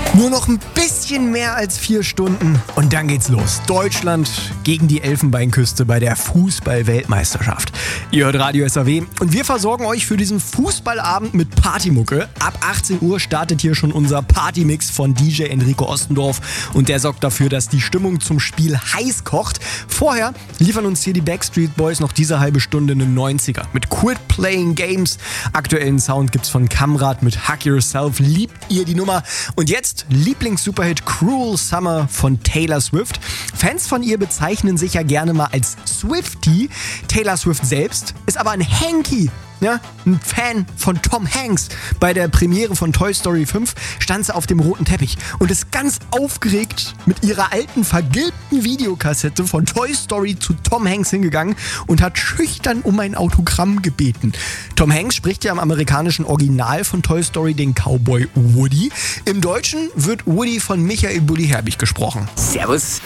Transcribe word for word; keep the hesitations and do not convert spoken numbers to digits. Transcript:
Nur noch ein bisschen mehr als vier Stunden und dann geht's los. Deutschland gegen die Elfenbeinküste bei der Fußball-Weltmeisterschaft. Ihr hört Radio S A W und wir versorgen euch für diesen Fußballabend mit Partymucke. Ab achtzehn Uhr startet hier schon unser Partymix von D J Enrico Ostendorf und der sorgt dafür, dass die Stimmung zum Spiel heiß kocht. Vorher liefern uns hier die Backstreet Boys noch diese halbe Stunde einen neunziger mit Quit Playing Games. Aktuellen Sound gibt's von Kamrat mit Hug Yourself. Liebt ihr die Nummer? Und jetzt Lieblings-Superhit Cruel Summer von Taylor Swift. Fans von ihr bezeichnen sich ja gerne mal als Swiftie. Taylor Swift selbst ist aber ein Hanky. Ja, ein Fan von Tom Hanks. Bei der Premiere von Toy Story fünf stand sie auf dem roten Teppich und ist ganz aufgeregt mit ihrer alten, vergilbten Videokassette von Toy Story zu Tom Hanks hingegangen und hat schüchtern um ein Autogramm gebeten. Tom Hanks spricht ja im amerikanischen Original von Toy Story den Cowboy Woody. Im Deutschen wird Woody von Michael Bulli Herbig gesprochen. Servus,